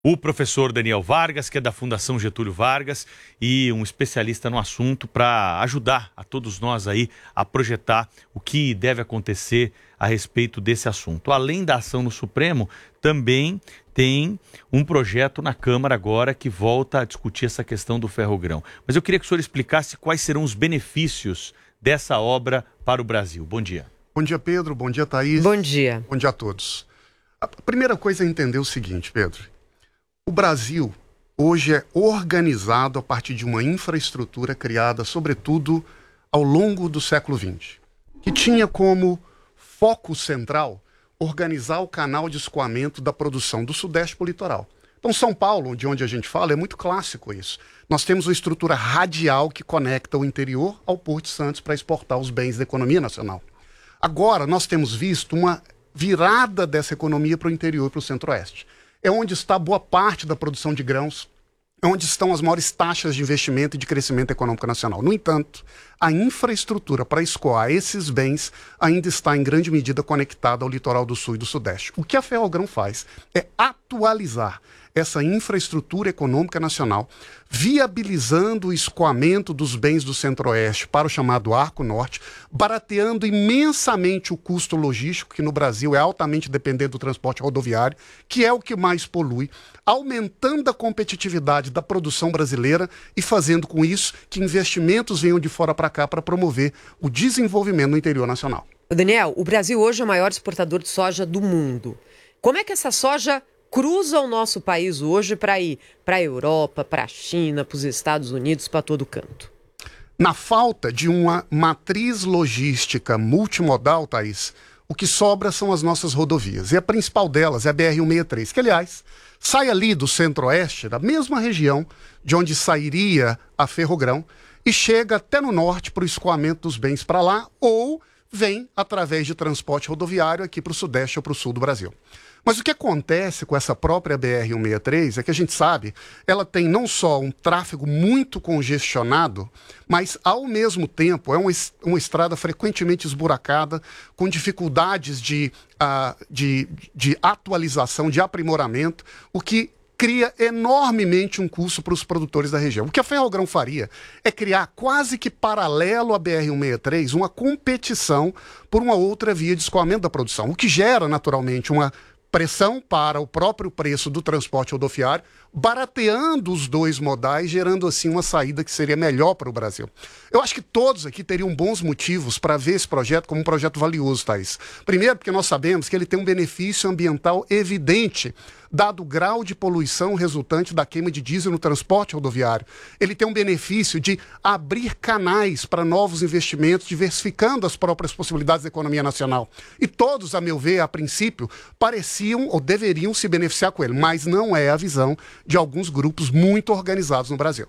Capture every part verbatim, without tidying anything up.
o professor Daniel Vargas, que é da Fundação Getúlio Vargas e um especialista no assunto para ajudar a todos nós aí a projetar o que deve acontecer a respeito desse assunto. Além da ação no Supremo, também tem um projeto na Câmara agora que volta a discutir essa questão do ferrogrão. Mas eu queria que o senhor explicasse quais serão os benefícios dessa obra para o Brasil. Bom dia. Bom dia, Pedro. Bom dia, Thaís. Bom dia. Bom dia a todos. A primeira coisa é entender o seguinte, Pedro. O Brasil hoje é organizado a partir de uma infraestrutura criada, sobretudo, ao longo do século vinte, que tinha como foco central organizar o canal de escoamento da produção do Sudeste para o litoral. Então, São Paulo, de onde a gente fala, é muito clássico isso. Nós temos uma estrutura radial que conecta o interior ao Porto de Santos para exportar os bens da economia nacional. Agora, nós temos visto uma virada dessa economia para o interior e para o centro-oeste. É onde está boa parte da produção de grãos, é onde estão as maiores taxas de investimento e de crescimento econômico nacional. No entanto, a infraestrutura para escoar esses bens ainda está em grande medida conectada ao litoral do Sul e do Sudeste. O que a Ferrogrão faz é atualizar essa infraestrutura econômica nacional, viabilizando o escoamento dos bens do Centro-Oeste para o chamado Arco Norte, barateando imensamente o custo logístico, que no Brasil é altamente dependente do transporte rodoviário, que é o que mais polui, aumentando a competitividade da produção brasileira e fazendo com isso que investimentos venham de fora para cá para promover o desenvolvimento no interior nacional. Daniel, o Brasil hoje é o maior exportador de soja do mundo. Como é que essa soja cruza o nosso país hoje para ir para a Europa, para a China, para os Estados Unidos, para todo canto? Na falta de uma matriz logística multimodal, Thaís, o que sobra são as nossas rodovias. E a principal delas é a B R cento e sessenta e três, que, aliás, sai ali do centro-oeste, da mesma região de onde sairia a Ferrogrão, e chega até no norte para o escoamento dos bens para lá, ou vem através de transporte rodoviário aqui para o sudeste ou para o sul do Brasil. Mas o que acontece com essa própria B R cento e sessenta e três é que a gente sabe, ela tem não só um tráfego muito congestionado, mas ao mesmo tempo é uma, uma estrada frequentemente esburacada, com dificuldades de, uh, de, de atualização, de aprimoramento, o que cria enormemente um custo para os produtores da região. O que a Ferrogrão faria é criar quase que paralelo à B R cento e sessenta e três uma competição por uma outra via de escoamento da produção, o que gera naturalmente uma pressão para o próprio preço do transporte rodoviário, barateando os dois modais, gerando assim uma saída que seria melhor para o Brasil. Eu acho que todos aqui teriam bons motivos para ver esse projeto como um projeto valioso, Thaís. Primeiro, porque nós sabemos que ele tem um benefício ambiental evidente, dado o grau de poluição resultante da queima de diesel no transporte rodoviário. Ele tem um benefício de abrir canais para novos investimentos, diversificando as próprias possibilidades da economia nacional. E todos, a meu ver, a princípio, pareciam ou deveriam se beneficiar com ele, mas não é a visão de alguns grupos muito organizados no Brasil.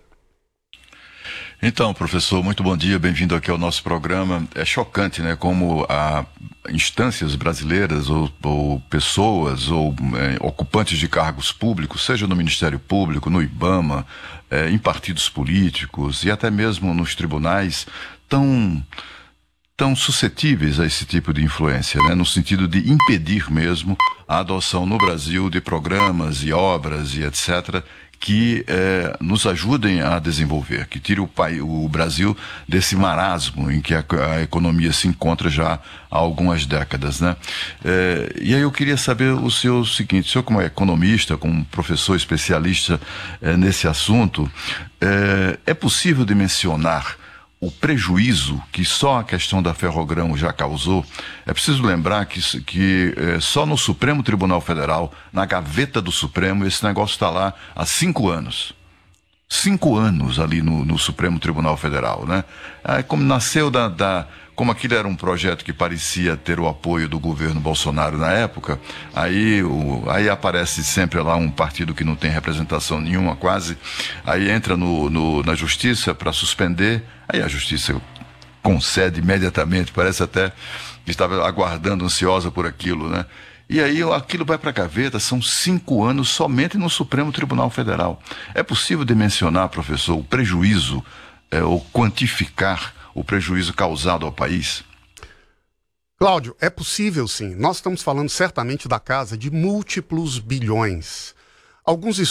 Então, professor, muito bom dia, bem-vindo aqui ao nosso programa. É chocante, né, como a instâncias brasileiras ou, ou pessoas ou é, ocupantes de cargos públicos, seja no Ministério Público, no IBAMA, é, em partidos políticos e até mesmo nos tribunais, tão, tão suscetíveis a esse tipo de influência, né, no sentido de impedir mesmo a adoção no Brasil de programas e obras e etcétera, que eh, nos ajudem a desenvolver, que tire o, pai, o Brasil desse marasmo em que a, a economia se encontra já há algumas décadas, né? Eh, e aí eu queria saber o senhor o seguinte, o senhor como economista, como professor especialista eh, nesse assunto, eh, é possível dimensionar o prejuízo que só a questão da Ferrogrão já causou? É preciso lembrar que, que é, só no Supremo Tribunal Federal, na gaveta do Supremo, esse negócio está lá há cinco anos. Cinco anos ali no, no Supremo Tribunal Federal, né? Aí, como nasceu da, da... Como aquilo era um projeto que parecia ter o apoio do governo Bolsonaro na época, aí, o, aí aparece sempre lá um partido que não tem representação nenhuma quase, aí entra no, no, na justiça para suspender, aí a justiça concede imediatamente, parece até que estava aguardando ansiosa por aquilo, né? E aí aquilo vai para a gaveta, são cinco anos somente no Supremo Tribunal Federal. É possível dimensionar, professor, o prejuízo, é, ou quantificar o prejuízo causado ao país? Cláudio, é possível sim. Nós estamos falando certamente da casa de múltiplos bilhões. alguns